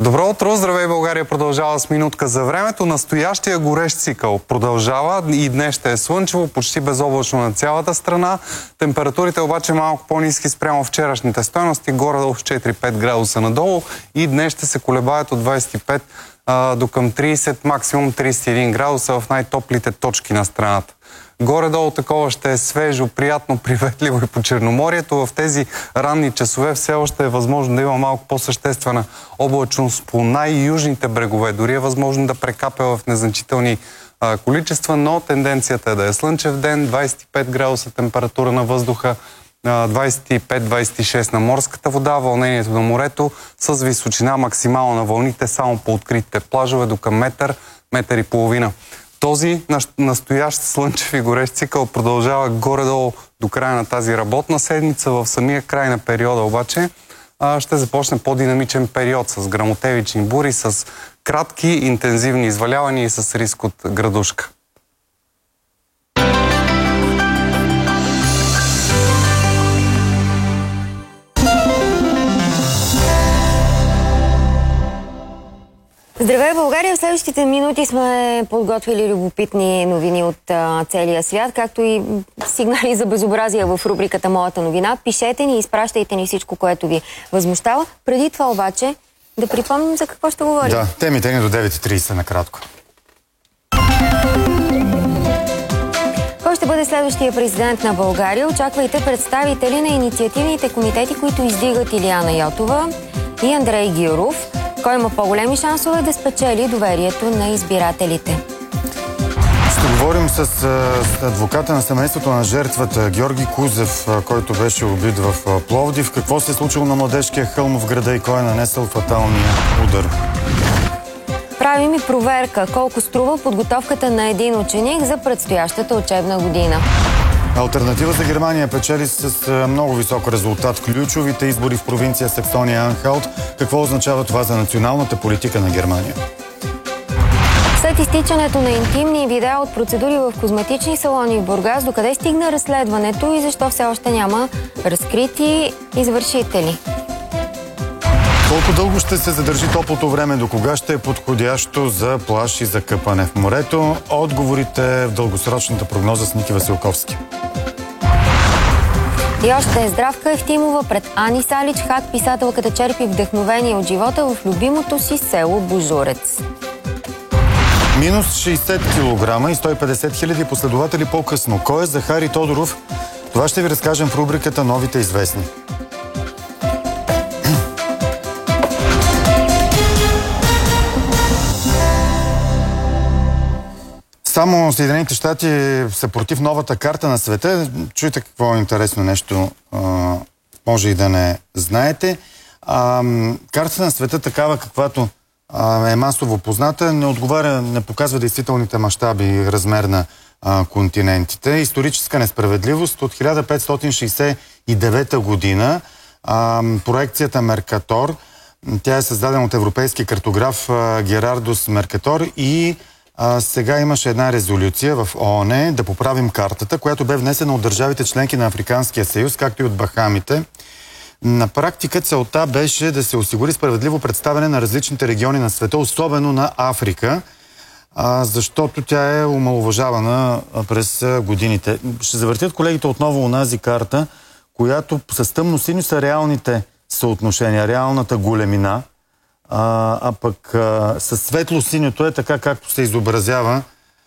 Добро утро! Здравей, България продължава с минутка за времето. Настоящия горещ цикъл продължава и днес ще е слънчево, почти безоблачно на цялата страна. Температурите обаче малко по-ниски спрямо вчерашните стойности, горе-долу с 4-5 градуса надолу, и днес ще се колебаят от 25 до към 30, максимум 31 градуса в най-топлите точки на страната. Горе-долу такова ще е свежо, приятно, приветливо и по Черноморието. В тези ранни часове все още е възможно да има малко по-съществена облачност по най-южните брегове. Дори е възможно да прекапя в незначителни количества, но тенденцията е да е слънчев ден, 25 градуса температура на въздуха, 25-26 на морската вода, вълнението на морето с височина максимална на вълните само по откритите плажове до към метър, метър и половина. Този настоящ слънчев и горещ цикъл продължава горе-долу до края на тази работна седмица. В самия край на периода обаче ще започне по-динамичен период с гръмотевични бури, с кратки интензивни извалявания и с риск от градушка. Здравей, България! В следващите минути сме подготвили любопитни новини от целия свят, както и сигнали за безобразия в рубриката Моята новина. Пишете ни, изпращайте ни всичко, което ви възмущава. Преди това обаче да припомним за какво ще говорим. Да, темите ни до 9:30 накратко. Кой ще бъде следващия президент на България? Очаквайте представители на инициативните комитети, които издигат Илияна Йотова и Андрей Гюров. Кой има по-големи шансове да спечели доверието на избирателите? Ще говорим с адвоката на семейството на жертвата Георги Кузев, който беше убит в Пловдив. Какво се е случило на Младежкия хълм в града и кой е нанесъл фаталния удар? Правим и проверка колко струва подготовката на един ученик за предстоящата учебна година. Алтернатива за Германия печели с много висок резултат ключовите избори в провинция Саксония-Анхалт. Какво означава това за националната политика на Германия? След изтичането на интимни видеа от процедури в козметични салони в Бургас, докъде стигна разследването и защо все още няма разкрити извършители? Колко дълго ще се задържи топлото време? До кога ще е подходящо за плаж и за къпане в морето? Отговорите в дългосрочната прогноза с Ники Василковски. И още е Здравка Евтимова пред Ани Саличхак. Писателката черпи вдъхновение от живота в любимото си село Божурец. Минус 60 кг и 150 хиляди последователи по-късно. Кой е Захари Тодоров? Това ще ви разкажем в рубриката Новите известни. Само Съединените щати са против новата карта на света. Чуйте какво е интересно нещо, може и да не знаете. Картата на света, такава каквато е масово позната, не отговаря, не показва действителните мащаби и размер на континентите. Историческа несправедливост от 1569 година. Проекцията Меркатор, тя е създадена от европейски картограф Герардус Меркатор и сега имаше една резолюция в ООН да поправим картата, която бе внесена от държавите членки на Африканския съюз, както и от Бахамите. На практика целта беше да се осигури справедливо представяне на различните региони на света, особено на Африка, защото тя е омаловажавана през годините. Ще завъртят колегите отново онази карта, която с тъмно-синьо са реалните съотношения, реалната големина, а пък със светло-синьото е така, както се изобразява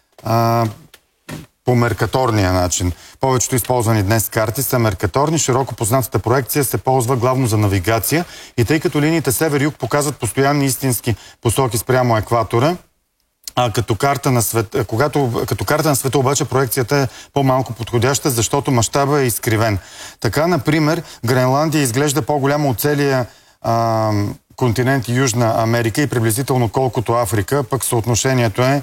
по меркаторния начин. Повечето използвани днес карти са меркаторни. Широко познатата проекция се ползва главно за навигация и тъй като линиите север-юг показват постоянни истински посоки спрямо екватора, като карта на света, като карта на света обаче проекцията е по-малко подходяща, защото мащаба е изкривен. Така, например, Гренландия изглежда по-голяма от целия континент Южна Америка и приблизително колкото Африка, пък съотношението е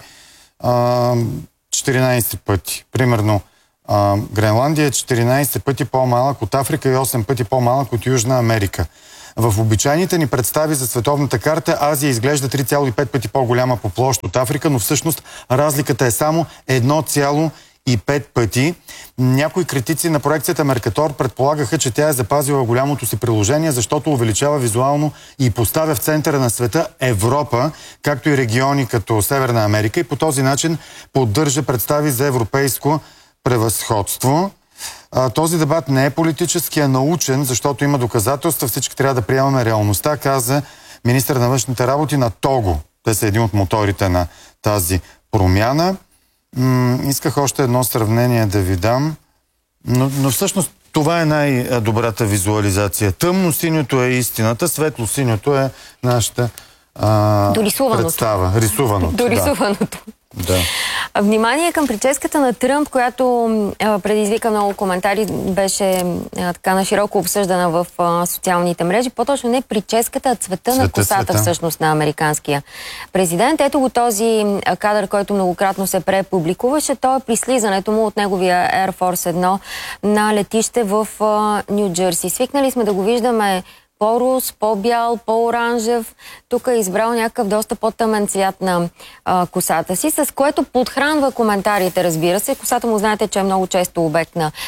14 пъти. Примерно Гренландия е 14 пъти по-малък от Африка и 8 пъти по-малък от Южна Америка. В обичайните ни представи за световната карта Азия изглежда 3,5 пъти по-голяма по площ от Африка, но всъщност разликата е само 1,1 пъти. Някои критици на проекцията Меркатор предполагаха, че тя е запазила голямото си приложение, защото увеличава визуално и поставя в центъра на света Европа, както и региони като Северна Америка, и по този начин поддържа представи за европейско превъзходство. Този дебат не е политически, а научен, защото има доказателства. Всички трябва да приемаме реалността, каза министър на външните работи на Того. Те са един от моторите на тази промяна. Исках още едно сравнение да ви дам, но всъщност това е най-добрата визуализация. Тъмно-синьото е истината, светло-синьото е нашата представа. Рисуваното. Дорисуваното. Да. Внимание към прическата на Тръмп, която предизвика много коментари, беше така на широко обсъждана в социалните мрежи. По-точно не прическата, а цвета на косата всъщност на американския президент. Ето го този кадър, който многократно се препубликуваше. То е при слизането му от неговия Air Force 1 на летище в Ню Джерси. Свикнали сме да го виждаме по-рус, по-бял, по-оранжев. Тук е избрал някакъв доста по-тъмен цвят на косата си, с което подхранва коментарите, разбира се. Косата му знаете, че е много често обект на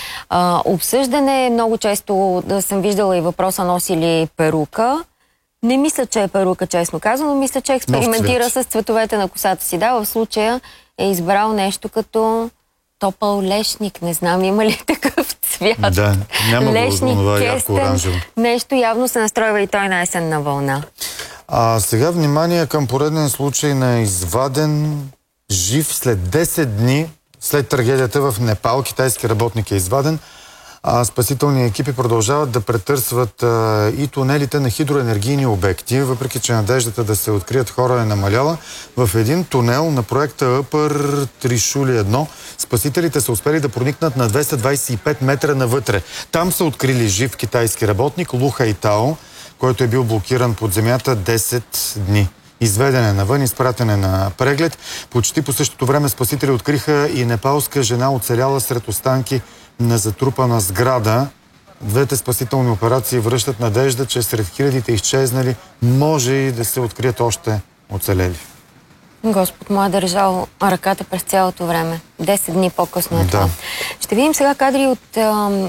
обсъждане. Много често съм виждала и въпроса носи ли перука. Не мисля, че е перука, честно казано. Мисля, че експериментира с цветовете на косата си. Да, в случая е избрал нещо като топъл лешник. Не знам, има ли такъв цвят? Да, няма лешник, кестен, нещо явно се настройва и той на есенна вълна. Сега внимание към пореден случай на изваден жив след 10 дни след трагедията в Непал. Китайски работник е изваден. Спасителни екипи продължават да претърсват и тунелите на хидроенергийни обекти, въпреки че надеждата да се открият хора е намаляла. В един тунел на проекта Upper Trishuli 1 спасителите са успели да проникнат на 225 метра навътре. Там са открили жив китайски работник Лу Хайтао, който е бил блокиран под земята 10 дни. Изведен е навън, изпратен е на преглед. Почти по същото време спасители откриха и непалска жена, оцеляла сред останки на затрупана сграда. Двете спасителни операции връщат надежда, че сред хилядите изчезнали може и да се открият още оцелели. Господ му е държал ръката през цялото време. 10 дни по-късно е това. Ще видим сега кадри от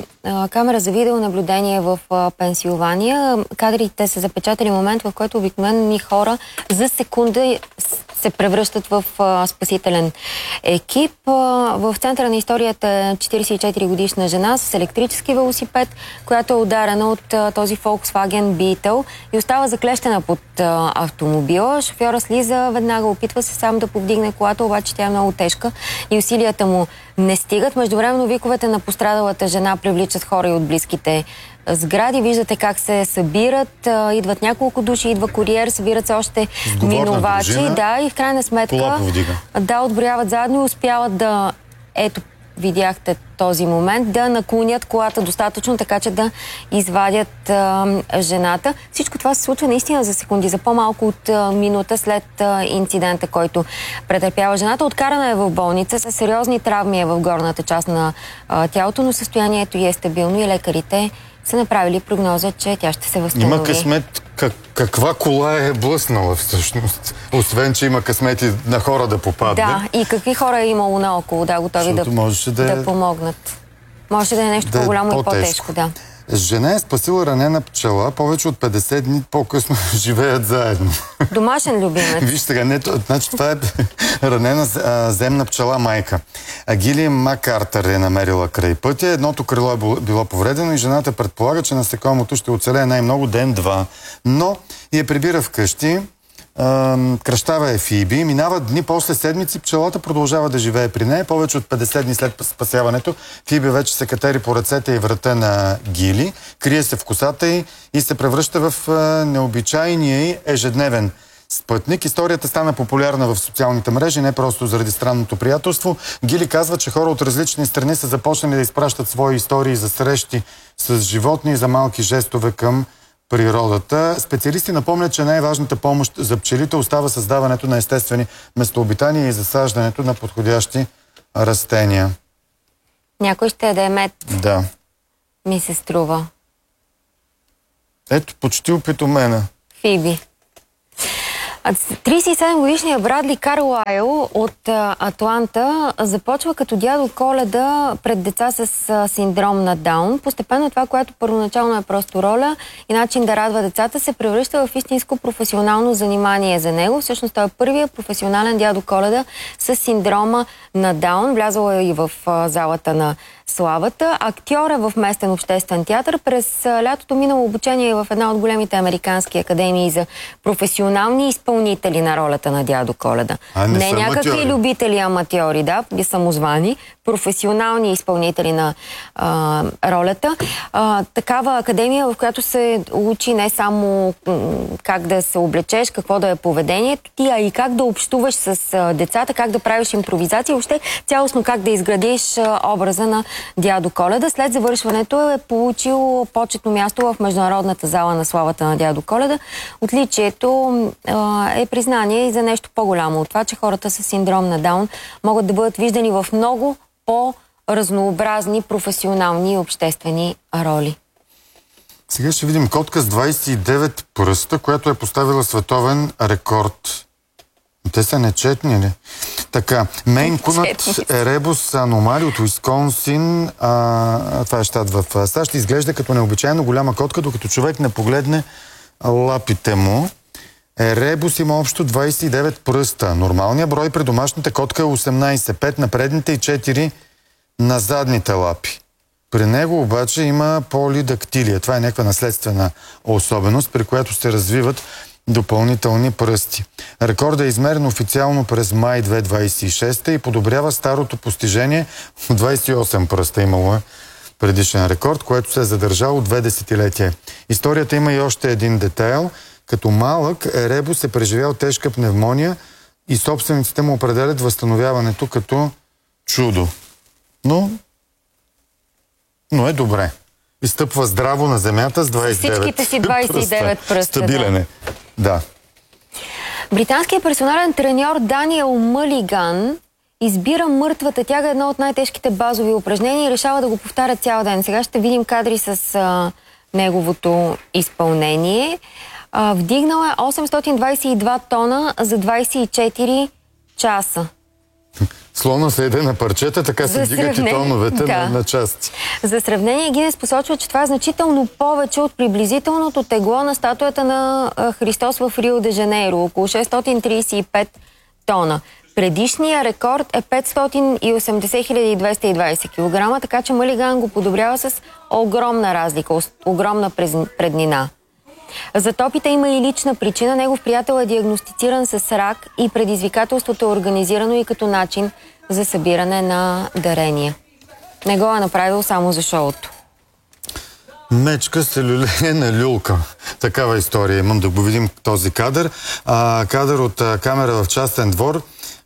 камера за видеонаблюдение в Пенсилвания. Кадрите са запечатали момент, в който обикновени хора за секунда се превръщат в спасителен екип. В центъра на историята е 44-годишна жена с електрически велосипед, която е ударена от този Volkswagen Beetle и остава заклещена под автомобила. Шофьора слиза, веднага опитва се сам да повдигне колата, обаче тя е много тежка и усилията му не стигат. Междувременно виковете на пострадалата жена привличат хора и от близките сгради. Виждате как се събират. Идват няколко души, идва куриер, събират се още минувачи. Да, и в крайна сметка отброяват заедно и успяват да, ето, видяхте този момент, да наклонят колата достатъчно, така че да извадят жената. Всичко това се случва наистина за секунди, за по-малко от минута след инцидента, който претърпява жената. Откарана е в болница с сериозни травми в горната част на тялото, но състоянието й е стабилно и лекарите са направили прогноза, че тя ще се възстанови. Има късмет. Каква кола е блъснала всъщност? Освен, че има късмети на хора да попадне. Да, и какви хора е имало наоколо, готови да помогнат. Може да е нещо по-голямо и по-тежко, да. Жена е спасила ранена пчела, повече от 50 дни по-късно живеят заедно. Домашен любимец. Виж сега, значи това е ранена земна пчела майка. Гили Макартър е намерила край пътя, едното крило е било повредено и жената предполага, че насекомото ще оцелее най-много ден-два. Но я прибира вкъщи, кръщава е Фиби, минават дни, после седмици, пчелата продължава да живее при нея. Повече от 50 дни след спасяването Фиби вече се катери по ръцете и врата на Гили, крие се в косата й и се превръща в необичайния й ежедневен спътник. Историята стана популярна в социалните мрежи, не просто заради странното приятелство. Гили казва, че хора от различни страни са започнали да изпращат свои истории за срещи с животни и за малки жестове към природата. Специалисти напомнят, че най-важната помощ за пчелите остава създаването на естествени местообитания и засаждането на подходящи растения. Някой ще яде мед. Да. Ми се струва. Ето, почти опитомена. Фиби. 37-годишният Брадли Карлайл от Атланта започва като дядо Коледа пред деца с синдром на Даун. Постепенно това, което първоначално е просто роля и начин да радва децата, се превръща в истинско професионално занимание за него. Всъщност той е първият професионален дядо Коледа с синдрома на Даун. Влязъл е и в залата на славата. Актьор е в местен обществен театър. През лятото минало обучение в една от големите американски академии за професионални изпълнители на ролята на дядо Коледа. Не някакви аматьори. Любители аматьори, да, самозвани, професионални изпълнители на ролята. Такава академия, в която се учи не само как да се облечеш, какво да е поведението ти, а и как да общуваш с децата, как да правиш импровизация, въобще цялостно как да изградиш образа на дядо Коледа. След завършването е получил почетно място в Международната зала на славата на дядо Коледа. Отличието е признание и за нещо по-голямо от това, че хората с синдром на Даун могат да бъдат виждани в много по-разнообразни професионални и обществени роли. Сега ще видим котка с 29 пръста, която е поставила световен рекорд. Те са нечетни, ли? Така, Мейн Кунът Еребус аномали от Уисконсин, това е щат в САЩ, изглежда като необичайно голяма котка, докато човек не погледне лапите му. Еребус има общо 29 пръста. Нормалният брой при домашната котка е 18, 5 на предните и 4 на задните лапи. При него обаче има полидактилия. Това е някаква наследствена особеност, при която се развиват допълнителни пръсти. Рекордът е измерен официално през май 2026 и подобрява старото постижение от 28 пръста. Имало е предишен рекорд, което се е задържало 2 десетилетия. Историята има и още един детайл. Като малък Еребус е преживял тежка пневмония и собствениците му определят възстановяването като чудо. Но е добре. Изстъпва здраво на земята с 29 всичките си 29 пръста. Стабилен е. Да. Британският персонален треньор Даниел Мълиган избира мъртвата тяга, едно от най-тежките базови упражнения, и решава да го повтаря цял ден. Сега ще видим кадри с неговото изпълнение. Вдигнал е 822 тона за 24 часа. Словно се еде на парчета, така се дигат и тоновете на части. За сравнение, Гинес посочва, че това е значително повече от приблизителното тегло на статуята на Христос в Рио де Жанейро, около 635 тона. Предишният рекорд е 580 220 кг, така че Мълиган го подобрява с огромна разлика, огромна преднина. За топите има и лична причина. Негов приятел е диагностициран с рак и предизвикателството е организирано и като начин за събиране на дарения. Не го е направил само за шоуто. Мечка се люлее на люлка. Такава история имам, да го видим този кадър. Кадър от камера в частен двор.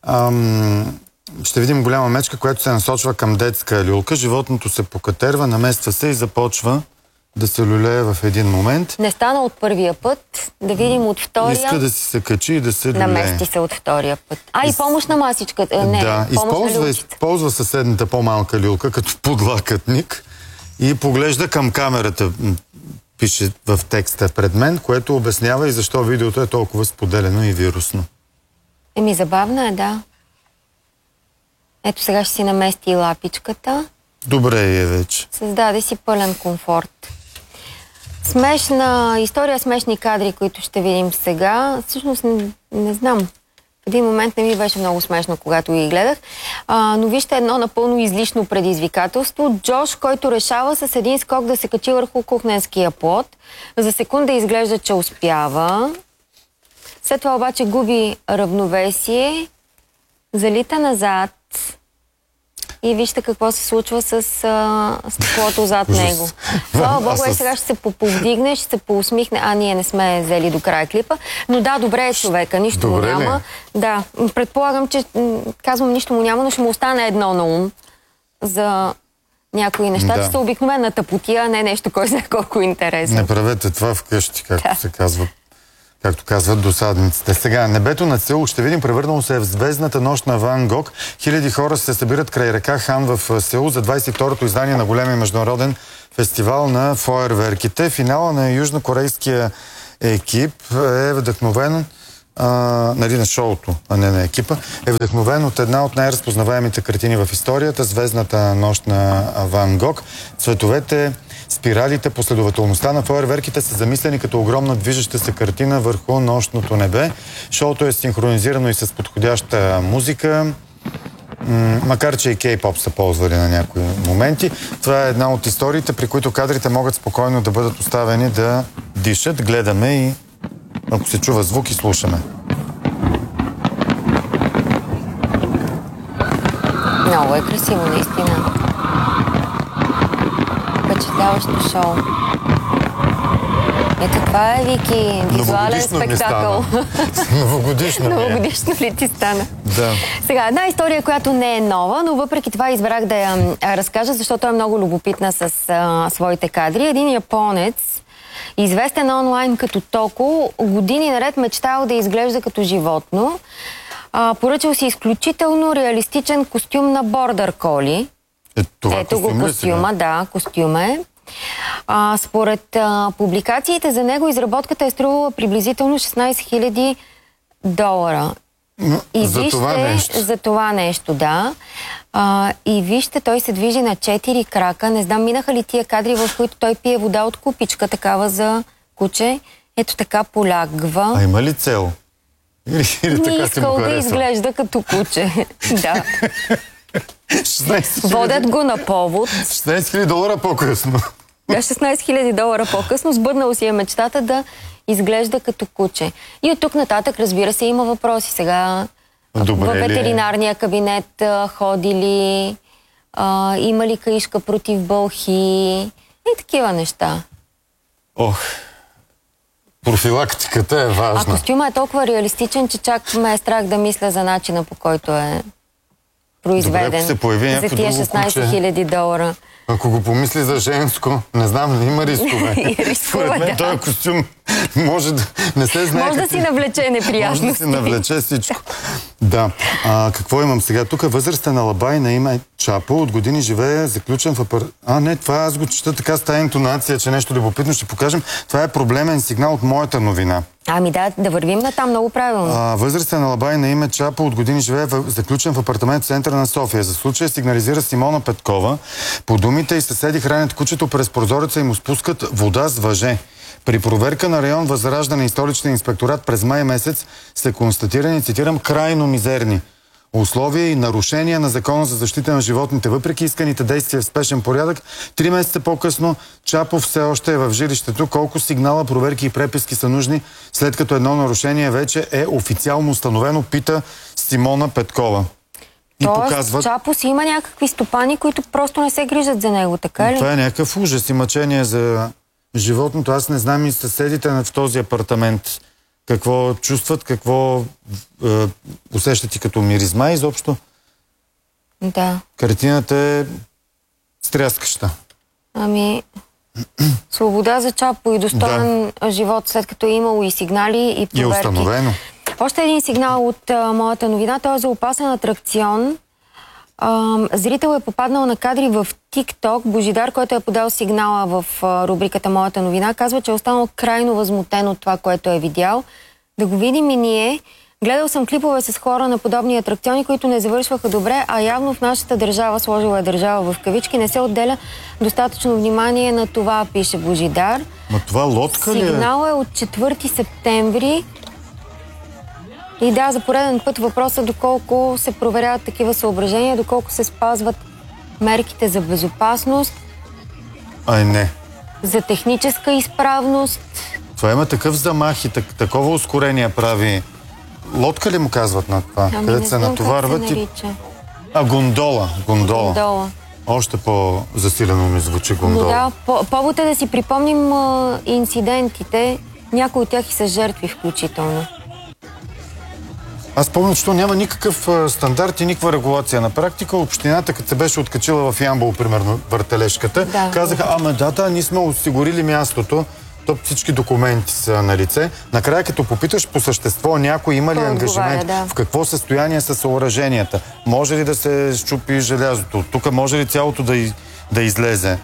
Ще видим голяма мечка, която се насочва към детска люлка. Животното се покатерва, намества се и започва да се люлее в един момент. Не стана от първия път, да видим от втория. Иска да си се качи и да се люлее. Намести се от втория път. И помощна масичка. Не, да, използва съседната по-малка люлка като подлакътник и поглежда към камерата, пише в текста пред мен, което обяснява и защо видеото е толкова споделено и вирусно. Забавна е, да. Ето сега ще си намести и лапичката. Добре е вече. Създаде си пълен комфорт. Смешна история, смешни кадри, които ще видим сега. Всъщност не знам. В един момент не ми беше много смешно, когато ги гледах. Но вижте едно напълно излишно предизвикателство. Джош, който решава с един скок да се качи върху кухненския плот. За секунда изглежда, че успява. След това обаче губи равновесие. Залита назад. И вижте какво се случва с стъклото зад него. Слава Богу, сега ще се поповдигне, ще се поусмихне. Ние не сме взели до края клипа. Но да, добре е човека, нищо му няма. Да, предполагам, че казвам нищо му няма, но ще му остане едно на ум за някои неща. Да. Че са обикновена тъпотия, а не нещо, кой знае колко интересно. Не правете това вкъщи, както се казва. Както казват досадниците. Сега, небето над Сеул, ще видим, превърнало се в звездната нощ на Ван Гог. Хиляди хора се събират край река Хан в Сеул за 22-то издание на големия международен фестивал на фойерверките. Финала на южнокорейския екип е вдъхновен нали, на шоуто, а не на екипа, е вдъхновен от една от най-разпознаваемите картини в историята, Звездната нощ на Ван Гог. Цветовете, спиралите, последователността на фойерверките са замислени като огромна движеща се картина върху нощното небе. Шоуто е синхронизирано и с подходяща музика, макар че и кей-поп са ползвали на някои моменти. Това е една от историите, при които кадрите могат спокойно да бъдат оставени да дишат. Гледаме и ако се чува звук и слушаме. Много е красиво, наистина. Впечатляващо шоу. Ето това е, Вики, визуален спектакъл. Новогодишно ми е. Новогодишно ли ти стана? Да. Сега, една история, която не е нова, но въпреки това избрах да я разкажа, защото е много любопитна с своите кадри. Един японец, известен онлайн като Токо, години наред мечтал да изглежда като животно. Поръчал си изключително реалистичен костюм на бордър коли. Ето го костюма, да, костюма е. Според публикациите за него изработката е струвала приблизително $16 000. И за вижте, това нещо. За това нещо, да. И вижте, той се движи на 4 крака. Не знам, минаха ли тия кадри, в които той пие вода от купичка, такава за куче. Ето така полягва. А има ли цел? Или Не така искал да изглежда като куче. Да. 16 Водят го на повод. $16 по-късно. Да, $16 по-късно сбъднал си е мечтата да изглежда като куче. И от тук нататък, разбира се, има въпроси. Сега Добре във ли? ветеринарния кабинет ходили, има ли каишка против бълхи и такива неща. Ох, профилактиката е важна. А костюма е толкова реалистичен, че чак ме е страх да мисля за начина, по който е произведен. Добре, ако се появи за тия $16 Ако го помисли за женско, не знам, има рискове. Рискове, Според мен да. този костюм може да не се знае. Може да си навлече неприятности. Може да си навлече всичко. Да. Какво имам сега? Тук възрастен алабай на име Чапо. От години живее заключен в не, това аз го чета така с тази интонация, че нещо любопитно ще покажем. Това е проблемен сигнал от моята новина. Ами да вървим натам много правилно. Възрастен алабай на име Чапо от години живее заключен в апартамент в центъра на София. За случая сигнализира Симона Петкова. По думите и съседи хранят кучето през прозореца и му спускат вода с въже. При проверка на район Възраждане и столичния инспекторат през май месец са констатирани, цитирам, крайно мизерни условия и нарушения на Закона за защита на животните. Въпреки исканите действия в спешен порядък, 3 месеца по-късно Чапов все още е в жилището. Колко сигнала, проверки и преписки са нужни, след като едно нарушение вече е официално установено, пита Симона Петкова. И тоест, Чапо си има някакви стопани, които просто не се грижат за него, така ли? Това е някакъв ужас и мъчение за животното. Аз не знам и съседите в този апартамент какво чувстват, какво усещат и като миризма изобщо. Да. Картината е стряскаща. Ами, свобода за Чапо и достоен живот, след като е имало и сигнали, и проверки. И е установено. Още един сигнал от моята новина. Той е за опасен атракцион. Зрител е попаднал на кадри в TikTok. Божидар, който е подал сигнала в рубриката Моята новина, казва, че е останал крайно възмутен от това, което е видял. Да го видим и ние. Гледал съм клипове с хора на подобни атракциони, които не завършваха добре, а явно в нашата държава, сложила е държава в кавички, не се отделя достатъчно внимание на това, пише Божидар. Ма това лодка ли е? Сигнал е от 4 септември. И да, за пореден път въпросът доколко се проверяват такива съображения, доколко се спазват мерките за безопасност, Не. за техническа изправност. Това има такъв замах и такова ускорение прави. Лодка ли му казват на това? Където се натоварват и... Гондола. Гондола. Още по-засилено ми звучи гондола. Но да, повод е да си припомним инцидентите. Някои от тях и са жертви включително. Аз помня, че няма никакъв стандарт и никаква регулация. На практика общината, като се беше откачила в Ямбол, примерно, въртележката, казаха, ние сме осигурили мястото, то всички документи са на лице. Накрая, като попиташ по същество някой има ли ангажимент, в какво състояние са съоръженията, може ли да се счупи желязото, тук може ли цялото да излезе.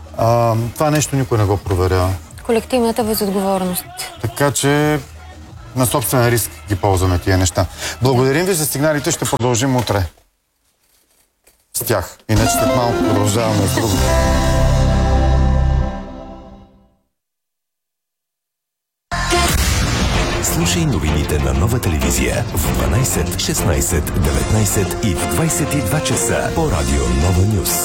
Това нещо никой не го проверява. Колективната безотговорност. Така че на собствен риск ги ползваме тия неща. Благодарим ви за сигналите, ще продължим утре с тях. Иначе след малко продължаваме с друго. Слушай новините на Нова телевизия в 12, 16, 19 и в 22 часа по радио Нова Нюс.